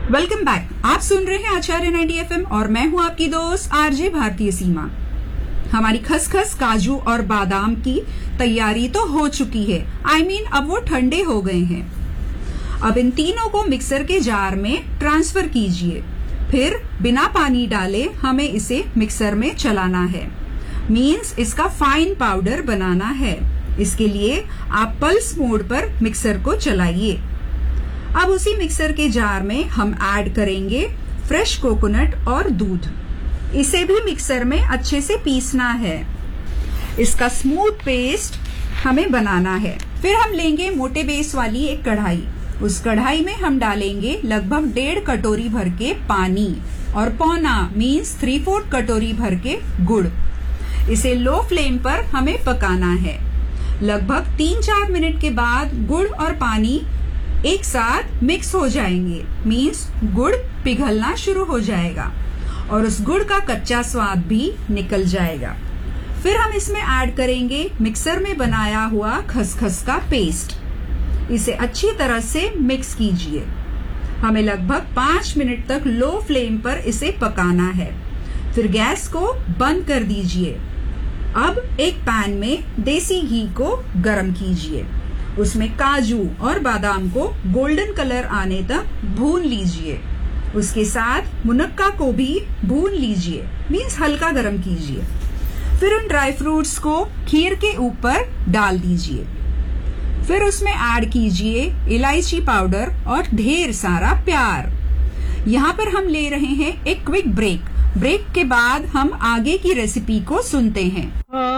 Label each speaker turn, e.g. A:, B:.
A: Welcome back. आप सुन रहे हैं आचार्य 90 FM और मैं हूं आपकी दोस्त आरजे भारतीय सीमा। हमारी खसखस, काजू और बादाम की तैयारी तो हो चुकी है। अब वो ठंडे हो गए हैं। अब इन तीनों को मिक्सर के जार में ट्रांसफर कीजिए। फिर बिना पानी डाले हमें इसे मिक्सर में चलाना है। मीन्स इसका फाइन पाउडर बनाना है। इसके लिए आप पल्स मोड पर मिक्सर को चलाइए। अब उसी मिक्सर के जार में हम ऐड करेंगे फ्रेश कोकोनट और दूध। इसे भी मिक्सर में अच्छे से पीसना है। इसका स्मूथ पेस्ट हमें बनाना है। फिर हम लेंगे मोटे बेस वाली एक कढ़ाई। उस कढ़ाई में हम डालेंगे लगभग 1.5 कटोरी भर के पानी और पौना मीन्स 3/4 कटोरी भर के गुड़। इसे लो फ्लेम पर हमें पकाना है। लगभग 3-4 मिनट के बाद गुड़ और पानी एक साथ मिक्स हो जाएंगे। मीन्स गुड़ पिघलना शुरू हो जाएगा और उस गुड़ का कच्चा स्वाद भी निकल जाएगा। फिर हम इसमें ऐड करेंगे मिक्सर में बनाया हुआ खसखस का पेस्ट। इसे अच्छी तरह से मिक्स कीजिए। हमें लगभग 5 मिनट तक लो फ्लेम पर इसे पकाना है। फिर गैस को बंद कर दीजिए। अब एक पैन में देसी घी को गर्म कीजिए। उसमें काजू और बादाम को गोल्डन कलर आने तक भून लीजिए। उसके साथ मुनक्का को भी भून लीजिए। मीन्स हल्का गरम कीजिए। फिर उन ड्राई फ्रूट्स को खीर के ऊपर डाल दीजिए। फिर उसमें ऐड कीजिए इलायची पाउडर और ढेर सारा प्यार। यहाँ पर हम ले रहे हैं एक क्विक ब्रेक। ब्रेक के बाद हम आगे की रेसिपी को सुनते हैं।